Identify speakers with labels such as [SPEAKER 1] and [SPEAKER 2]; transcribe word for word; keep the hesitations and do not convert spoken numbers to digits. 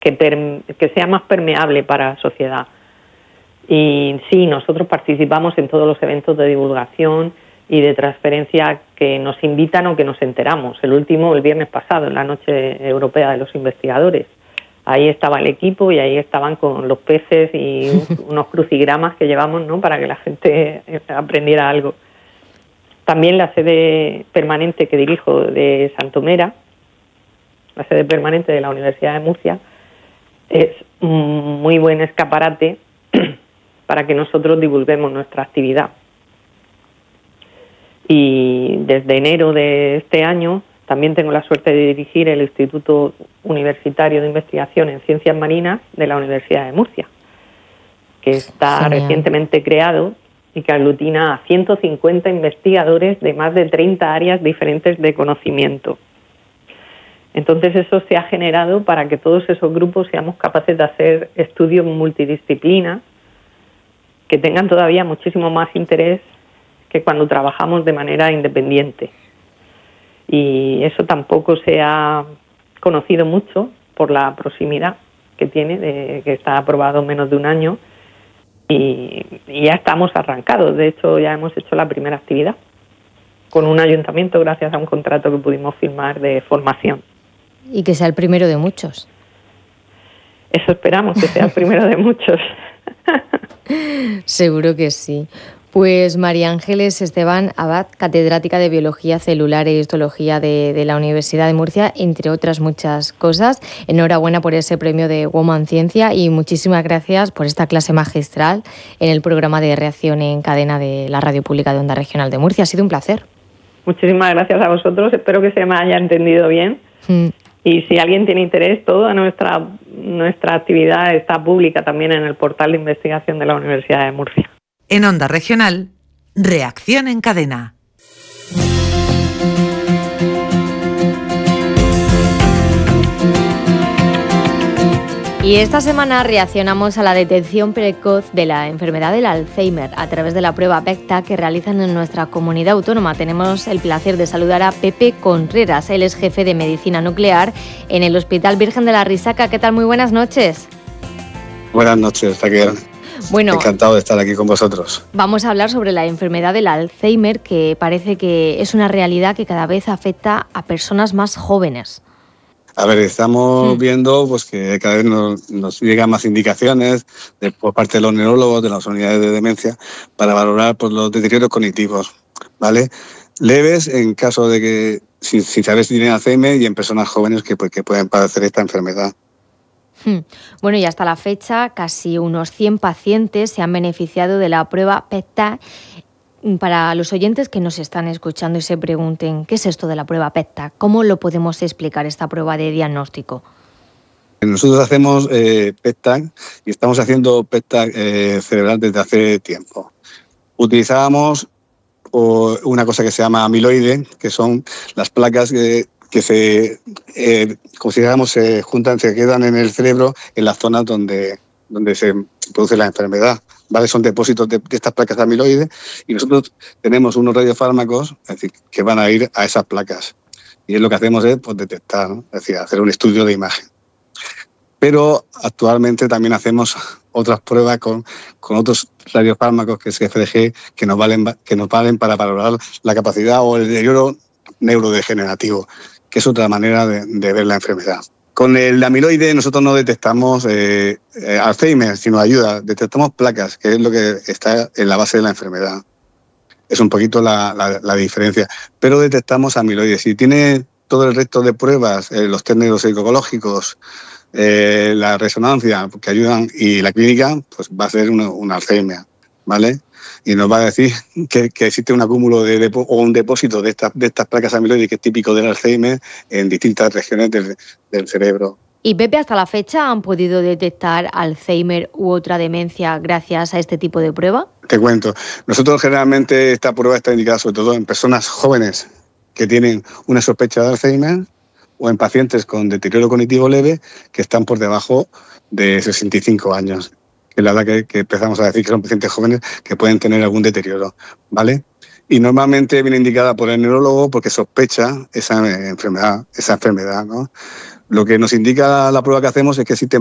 [SPEAKER 1] que, per, que sea más permeable para la sociedad. Y sí, nosotros participamos en todos los eventos de divulgación y de transferencia que nos invitan o que nos enteramos. El último, el viernes pasado, en la Noche Europea de los Investigadores. Ahí estaba el equipo y ahí estaban con los peces y unos crucigramas que llevamos, ¿no?, para que la gente aprendiera algo. También la sede permanente que dirijo de Santomera, la sede permanente de la Universidad de Murcia, es un muy buen escaparate para que nosotros divulguemos nuestra actividad. Y desde enero de este año también tengo la suerte de dirigir el Instituto Universitario de Investigación en Ciencias Marinas de la Universidad de Murcia, que está Genial. recientemente creado y que aglutina a ciento cincuenta investigadores de más de treinta áreas diferentes de conocimiento. Entonces eso se ha generado para que todos esos grupos seamos capaces de hacer estudios multidisciplinas que tengan todavía muchísimo más interés que cuando trabajamos de manera independiente. Y eso tampoco se ha conocido mucho por la proximidad que tiene, de, que está aprobado en menos de un año, y, y ya estamos arrancados. De hecho, ya hemos hecho la primera actividad con un ayuntamiento gracias a un contrato que pudimos firmar de formación.
[SPEAKER 2] Y que sea el primero de muchos.
[SPEAKER 1] Eso esperamos, que sea el primero de muchos.
[SPEAKER 2] Seguro que sí. Pues María Ángeles Esteban Abad, catedrática de Biología Celular e Histología de, de la Universidad de Murcia, entre otras muchas cosas. Enhorabuena por ese premio de Woman Ciencia y muchísimas gracias por esta clase magistral en el programa de Reacción en Cadena de la Radio Pública de Onda Regional de Murcia. Ha sido un placer.
[SPEAKER 1] Muchísimas gracias a vosotros. Espero que se me haya entendido bien. Mm. Y si alguien tiene interés, toda nuestra, nuestra actividad está pública también en el portal de investigación de la Universidad de Murcia.
[SPEAKER 3] En Onda Regional, Reacción en Cadena.
[SPEAKER 2] Y esta semana reaccionamos a la detección precoz de la enfermedad del Alzheimer a través de la prueba P E C T A que realizan en nuestra comunidad autónoma. Tenemos el placer de saludar a Pepe Contreras. Él es jefe de medicina nuclear en el Hospital Virgen de la Risaca. ¿Qué tal? Muy buenas noches.
[SPEAKER 4] Buenas noches, Taquera. Bueno, encantado de estar aquí con vosotros.
[SPEAKER 2] Vamos a hablar sobre la enfermedad del Alzheimer, que parece que es una realidad que cada vez afecta a personas más jóvenes.
[SPEAKER 4] A ver, estamos sí. viendo pues que cada vez nos, nos llegan más indicaciones de, por parte de los neurólogos, de las unidades de demencia, para valorar pues, los deterioros cognitivos, ¿vale? Leves en caso de que, sin, sin saber si tienen Alzheimer, y en personas jóvenes que, pues, que pueden padecer esta enfermedad.
[SPEAKER 2] Bueno, y hasta la fecha casi unos cien pacientes se han beneficiado de la prueba P E C T A. Para los oyentes que nos están escuchando y se pregunten ¿qué es esto de la prueba P E C T A? ¿Cómo lo podemos explicar, esta prueba de diagnóstico?
[SPEAKER 4] Nosotros hacemos eh, P E C T A y estamos haciendo P E C T A eh, cerebral desde hace tiempo. Utilizábamos oh, una cosa que se llama amiloide, que son las placas que... que se, eh, como si dijéramos, se juntan, se quedan en el cerebro en las zonas donde, donde se produce la enfermedad, ¿vale? Son depósitos de, de estas placas de amiloide y nosotros tenemos unos radiofármacos, es decir, que van a ir a esas placas. Y es lo que hacemos es pues, detectar, ¿no? Es decir, hacer un estudio de imagen. Pero actualmente también hacemos otras pruebas con, con otros radiofármacos, que es F D G, que nos valen, que nos valen para valorar la capacidad o el deterioro neurodegenerativo, que es otra manera de, de ver la enfermedad. Con el amiloide nosotros no detectamos eh, eh, Alzheimer, sino ayuda, detectamos placas, que es lo que está en la base de la enfermedad. Es un poquito la, la, la diferencia, pero detectamos amiloide. Si tiene todo el resto de pruebas, eh, los test neuropsicológicos, eh, la resonancia que ayudan y la clínica, pues va a ser un, un Alzheimer, ¿vale? Y nos va a decir que, que existe un acúmulo de, de, o un depósito de estas, de estas placas amiloides que es típico del Alzheimer en distintas regiones del, del cerebro.
[SPEAKER 2] ¿Y Pepe, hasta la fecha han podido detectar Alzheimer u otra demencia gracias a este tipo de prueba?
[SPEAKER 4] Te cuento. Nosotros generalmente esta prueba está indicada sobre todo en personas jóvenes que tienen una sospecha de Alzheimer o en pacientes con deterioro cognitivo leve que están por debajo de sesenta y cinco años. Que es la edad que, que empezamos a decir que son pacientes jóvenes que pueden tener algún deterioro, ¿vale? Y normalmente viene indicada por el neurólogo porque sospecha esa enfermedad, esa enfermedad, ¿no? Lo que nos indica la prueba que hacemos es que existen